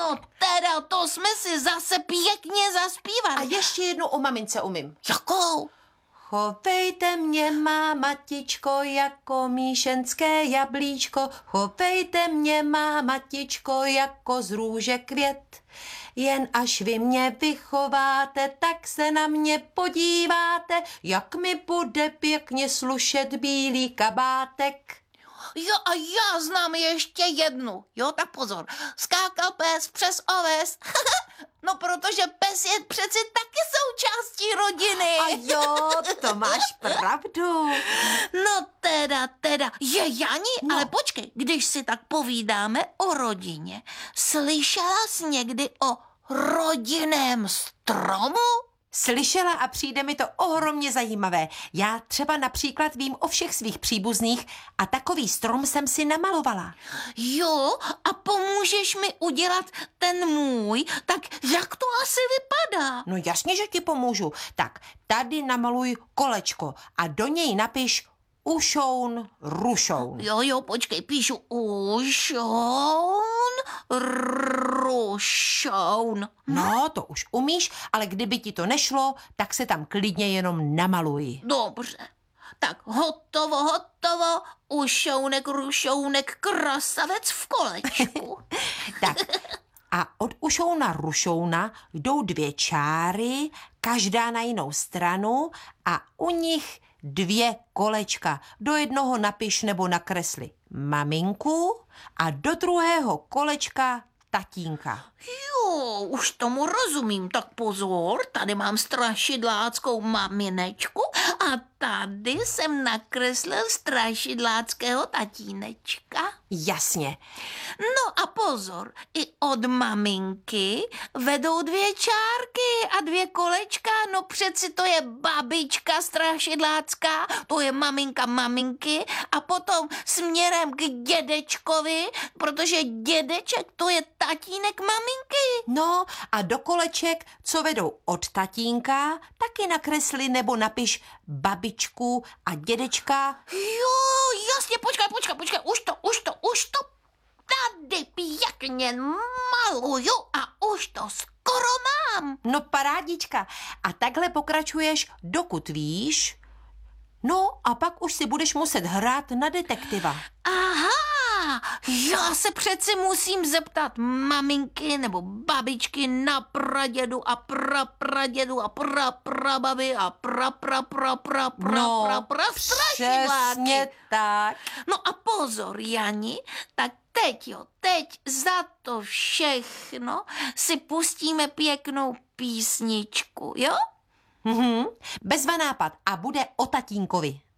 No teda, to jsme si zase pěkně zaspívali. A ještě jednu o mamince umím. Jakou? Chovejte mě, má matičko, jako míšenské jablíčko. Chovejte mě, má matičko, jako z růže květ. Jen až vy mě vychováte, tak se na mě podíváte, jak mi bude pěkně slušet bílý kabátek. Jo, a já znám ještě jednu. Jo, tak pozor. Skákal pes přes oves. No, protože pes je přeci taky součástí rodiny. A jo, to máš pravdu. No teda. Je, Jani, No. ale počkej, když si tak povídáme o rodině, slyšela jsi někdy o rodinném stromu? Slyšela a přijde mi to ohromně zajímavé. Já třeba například vím o všech svých příbuzných a takový strom jsem si namalovala. Jo, a pomůžeš mi udělat ten můj? Tak jak to asi vypadá? No jasně, že ti pomůžu. Tak tady namaluj kolečko a do něj napiš ušoun, rušoun. Jo, počkej, píšu ušoun, rušoun. No, to už umíš, ale kdyby ti to nešlo, tak se tam klidně jenom namaluj. Dobře. Tak hotovo, ušounek, rušounek, krasavec v kolečku. Tak a od ušouna rušouna jdou 2 čáry, každá na jinou stranu a u nich 2 kolečka. Do jednoho napiš nebo nakresli maminku a do druhého kolečka tatínka. Jo, už tomu rozumím. Tak pozor, tady mám strašidláckou maminečku a tady jsem nakreslil strašidláckého tatínečka. Jasně. No a pozor, i od maminky vedou 2 čárky a 2 kolečka, no přeci to je babička strašidlácká, to je maminka maminky a potom směrem k dědečkovi, protože dědeček to je tatínek maminky. No a do koleček, co vedou od tatínka, taky nakresli nebo napiš babičku a dědečka. Jo, jasně, počkej, už to. Tady pěkně maluju a už to skoro mám. No parádička. A takhle pokračuješ, dokud víš. No a pak už si budeš muset hrát na detektiva. Aha, já se přeci musím zeptat maminky nebo babičky na pradědu a prapradědu a praprababi a Přesně tak. No a pozor, Jani, tak teď za to všechno si pustíme pěknou písničku, jo? Bezva nápad a bude o tatínkovi.